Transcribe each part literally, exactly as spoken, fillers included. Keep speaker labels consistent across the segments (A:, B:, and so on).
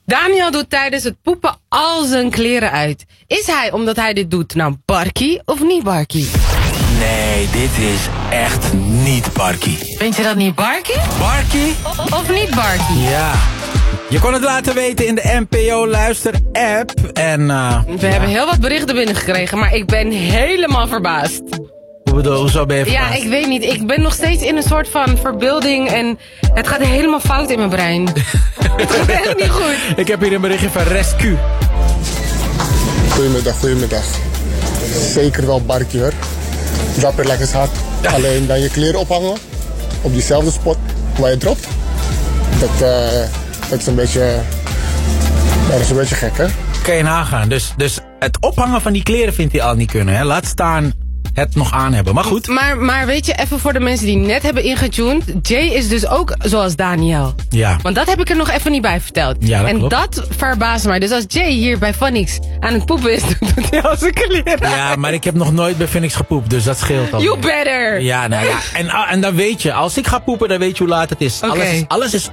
A: Daniel doet tijdens het poepen al zijn kleren uit. Is hij, omdat hij dit doet, nou barkie of niet barkie?
B: Nee, dit is echt niet barkie.
A: Vind je dat niet barkie?
B: Barkie?
A: Of, of niet barkie?
B: Ja. Je kon het laten weten in de N P O Luister app. En, uh,
A: We ja. hebben heel wat berichten binnengekregen, maar ik ben helemaal verbaasd.
B: Hoe bedoel, hoezo ben je verbaasd?
A: Ja, ik weet niet. Ik ben nog steeds in een soort van verbeelding en het gaat helemaal fout in mijn brein. Het gaat echt niet goed.
B: Ik heb hier een berichtje van Rescue.
C: Goedemiddag, goedemiddag. Zeker wel barkie hoor. Drop it like it's hot. Ja. Alleen dan je kleren ophangen op diezelfde spot waar je dropt. Dat, uh, dat is een beetje... Dat is een beetje gek hè.
B: Kan je nagaan. Dus, dus het ophangen van die kleren vindt hij al niet kunnen. Hè? Laat staan het nog aan hebben. Maar goed.
A: Maar, maar weet je, even voor de mensen die net hebben ingetuned. Jay is dus ook zoals Daniel.
B: Ja.
A: Want dat heb ik er nog even niet bij verteld.
B: Ja, dat
A: en
B: klopt.
A: dat verbaast mij. Dus als Jay hier bij Phonix aan het poepen is, doet hij al zijn kleren.
B: Ja, maar ik heb nog nooit bij Phoenix gepoept. Dus dat scheelt al.
A: You better.
B: Ja, nou ja. En, en dan weet je, als ik ga poepen, dan weet je hoe laat het is.
A: Okay.
B: Alles is... Alles is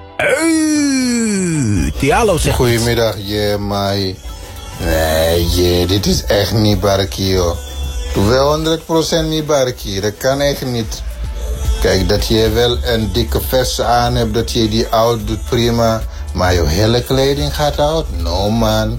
B: uit. Diallo zegt.
D: Goedemiddag, je, maar... Nee, je, dit is echt niet barkie, joh. Wel honderd procent niet barkie, dat kan echt niet. Kijk, dat je wel een dikke vest aan hebt, dat je die oud doet, prima. Maar je hele kleding gaat oud? No, man.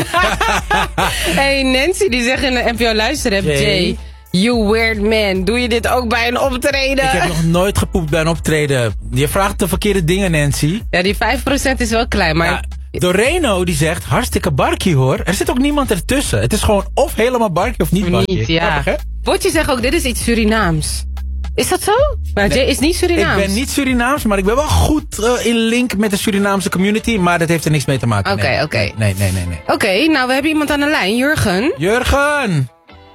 A: Hey, Nancy, die zegt in de N P O Luister heb Jay. Jay, you weird man. Doe je dit ook bij een optreden?
B: Ik heb nog nooit gepoept bij een optreden. Je vraagt de verkeerde dingen, Nancy.
A: Ja, die vijf procent is wel klein, maar...
B: Ja, Doreno die zegt, hartstikke barkie hoor. Er zit ook niemand ertussen. Het is gewoon of helemaal barkie of niet barkie.
A: Niet, ja.
B: Grappig,
A: Botje zegt ook, dit is iets Surinaams. Is dat zo? Maar
B: nee,
A: Jay is niet Surinaams.
B: Ik ben niet Surinaams, maar ik ben wel goed uh, in link met de Surinaamse community. Maar dat heeft er niks mee te maken.
A: Oké,
B: nee.
A: oké.
B: Nee, nee, nee. nee.
A: Oké, okay, nou we hebben iemand aan de lijn. Jurgen.
B: Jurgen!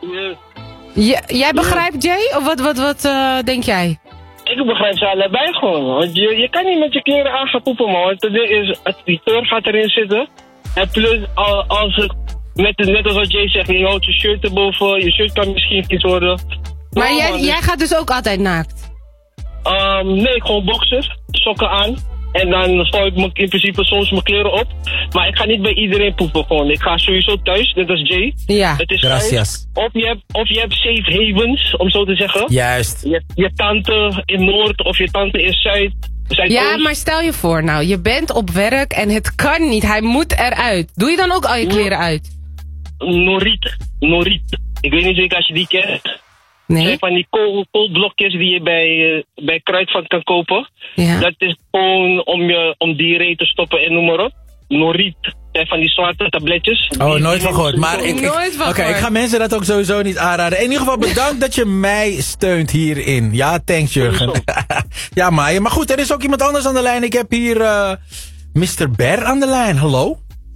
A: Ja, jij begrijpt Jay? Of wat, wat, wat uh, denk jij?
E: Ik begrijp ze allebei gewoon. Want je, je kan niet met je kleren aan gaan poepen, man. Want het is, het, die teur gaat erin zitten. En plus, als het, net, net als wat Jay zegt, je houdt je shirt erboven. Je shirt kan misschien iets worden.
A: Maar
E: no,
A: jij,
E: man,
A: jij gaat dus ook altijd naakt?
E: Um, nee, gewoon boxers, sokken aan. En dan gooi ik me in principe soms mijn kleren op. Maar ik ga niet bij iedereen poepen gewoon. Ik ga sowieso thuis, net als Jay.
A: Ja.
E: Het is
B: Gracias.
E: Of je, hebt, of je hebt safe havens, om zo te zeggen.
B: Juist.
E: Je, je tante in Noord of je tante in Zuid. Zuidoost.
A: Ja, maar stel je voor nou, je bent op werk en het kan niet. Hij moet eruit. Doe je dan ook al je kleren uit?
E: Noriet. Noriet. Ik weet niet zeker als je die kent.
A: Nee.
E: Zijn van die kool, koolblokjes die je bij, uh, bij Kruidvat kan kopen.
A: Ja.
E: Dat is gewoon om, je, om diarree te stoppen en noem maar op. Noriet. Zijn van die zwarte tabletjes.
B: Oh,
E: die,
B: nooit van gehoord. Maar ik, ik,
A: Nooit van
B: Oké,
A: gehoord.
B: ik ga mensen dat ook sowieso niet aanraden. In ieder geval bedankt dat je mij steunt hierin. Ja, thanks Jurgen. Ja, Maaien. Maar goed, er is ook iemand anders aan de lijn. Ik heb hier uh, mister Ber aan de lijn. Hallo?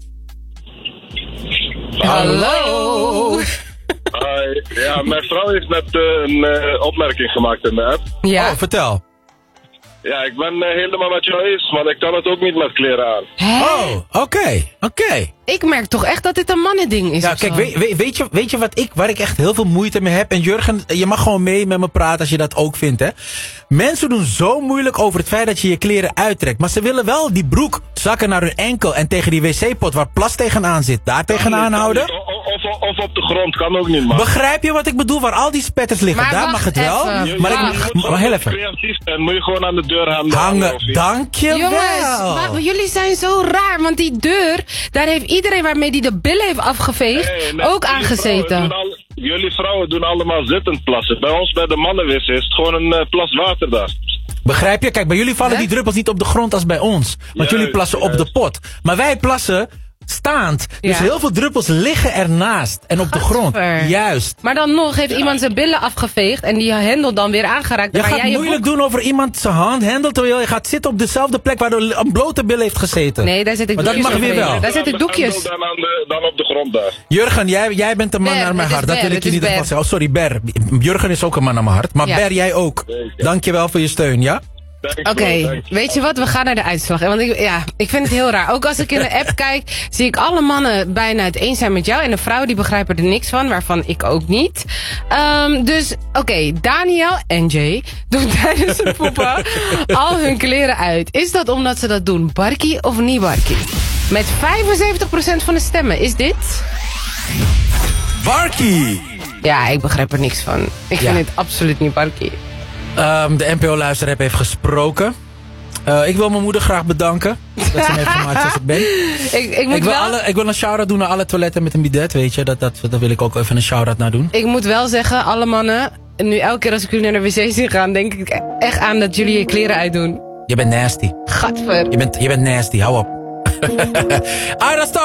A: Hallo.
F: Hi. Ja, mijn vrouw heeft net uh, een uh, opmerking gemaakt in de app.
A: Ja.
B: Oh, vertel.
F: Ja, ik ben uh, helemaal met jou eens, maar ik kan het ook niet met kleren aan.
A: Hè?
B: Oh, oké, okay, oké. Okay.
A: Ik merk toch echt dat dit een mannending is.
B: Ja,
A: of
B: kijk,
A: zo.
B: weet, weet, weet, je, weet je wat ik, waar ik echt heel veel moeite mee heb? En Jurgen, je mag gewoon mee met me praten als je dat ook vindt, hè. Mensen doen zo moeilijk over het feit dat je je kleren uittrekt. Maar ze willen wel die broek zakken naar hun enkel en tegen die wc-pot waar plas tegenaan zit, daar tegenaan houden.
F: Of, of, of op de grond, kan ook niet, man.
B: Begrijp je wat ik bedoel? Waar al die spetters liggen,
A: Maar
B: daar
A: wacht
B: mag het wel.
A: even,
B: Maar,
A: wacht.
B: ik, maar, maar heel even.
F: Creatief zijn, moet je gewoon aan de deur hangen.
B: Hangen, dankjewel.
A: Jongens, wacht, jullie zijn zo raar. Want die deur, daar heeft iedereen waarmee die de billen heeft afgeveegd
F: Hey, nee,
A: ook
F: jullie
A: aangezeten.
F: Vrouwen doen al, jullie vrouwen doen allemaal zittend plassen. Bij ons, bij de mannenwissel, is het gewoon een uh, plas water daar.
B: Begrijp je? Kijk, bij jullie vallen
A: Hè?
B: die druppels niet op de grond als bij ons. Want
F: Juist,
B: jullie plassen op
F: juist.
B: de pot. Maar wij plassen staand. Dus
A: Ja.
B: heel veel druppels liggen ernaast. En op de grond.
A: Gadver.
B: Juist.
A: Maar dan nog heeft iemand zijn billen afgeveegd en die hendel dan weer aangeraakt.
B: Je
A: maar
B: gaat
A: jij je
B: moeilijk
A: broek-
B: doen over iemand zijn hand hendelt terwijl je gaat zitten op dezelfde plek waar de- een blote bil heeft gezeten.
A: Nee, daar zit ik
B: Maar dat
A: doekjes
B: mag weer
A: overheen.
B: wel.
A: Daar zit ik
F: Dan-
A: doekjes.
F: Dan, aan de, dan op de grond daar.
B: Jurgen, jij, jij bent een man
A: Ber,
B: naar mijn
A: het is
B: hart. Dat
A: Ber,
B: wil ik
A: het
B: je
A: is
B: niet
A: Ber.
B: alvast zeggen. Oh, sorry, Ber. Jurgen is ook een man naar mijn hart. Maar
A: Ja.
B: Ber, jij ook. Dankjewel voor je steun, ja?
A: Oké, okay, weet je wat? We gaan naar de uitslag. Want ik, ja, ik vind het heel raar. Ook als ik in de app kijk, zie ik alle mannen bijna het eens zijn met jou. En de vrouwen die begrijpen er niks van, waarvan ik ook niet. Um, dus, oké, okay, Daniel en Jay doen tijdens het poepen al hun kleren uit. Is dat omdat ze dat doen, barkie of niet barkie? Met vijfenzeventig procent van de stemmen. Is dit?
B: Barkie!
A: Ja, ik begrijp er niks van. Ik
B: Ja.
A: vind het absoluut niet Barkie.
B: Um, de N P O-luisteraar heeft gesproken. Uh, ik wil mijn moeder graag bedanken. Dat ze me heeft gemaakt zoals ik ben.
A: Ik, ik, moet
B: Ik wil,
A: wel,
B: alle, ik wil een shout-out doen naar alle toiletten met een bidet, weet je. Dat, dat, daar wil ik ook even een shout-out naar doen.
A: ik moet wel zeggen, alle mannen... Nu elke keer als ik jullie naar de wc zie gaan... denk ik echt aan dat jullie je kleren uitdoen.
B: Je bent nasty.
A: Gadver.
B: Je bent, je bent nasty, hou op. Ah, dat is